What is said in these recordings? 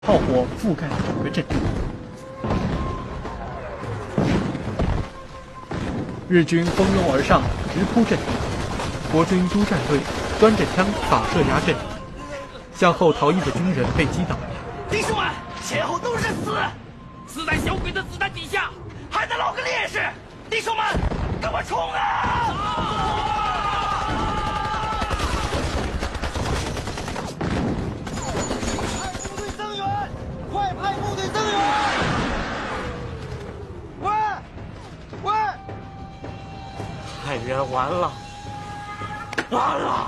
炮火覆盖了整个阵地。日军蜂拥而上，直扑阵地。国军督战队端着枪扫射压阵，向后逃逸的军人被击倒。 弟兄们，前后都是死！死在小鬼的子弹底下，还得捞个烈士！弟兄们，跟我冲啊！ 部队增援！快派部队增援！喂！ 太原完了！完了！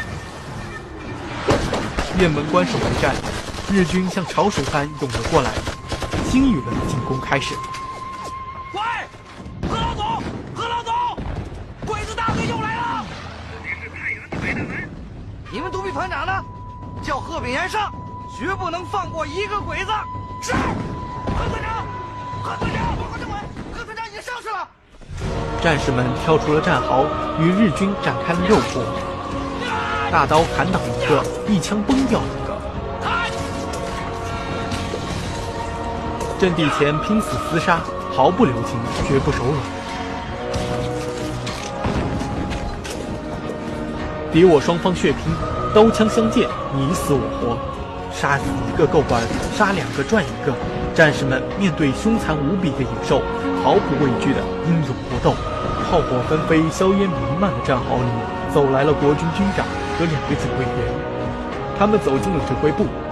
雁门关守卫战，日军像潮水般涌了过来，新一轮进攻开始。 喂，何老总，何老总，鬼子大队又来了！ 这里是太原的北大门。你们独臂团长呢？叫贺炳炎上，绝不能放过一个鬼子。是，贺团长，贺团长，报告政委，贺团长已经上去了。 战士们跳出了战壕，与日军展开了肉搏。大刀砍倒一个，一枪崩掉一个。阵地前拼死厮杀，毫不留情，绝不手软。敌我双方血拼，刀枪相见，你死我活，杀死一个够本，杀两个赚一个。战士们面对凶残无比的野兽，毫不畏惧的英勇搏斗。炮火纷飞，硝烟弥漫的战壕里，走来了国军军长和2个警卫员。他们走进了指挥部，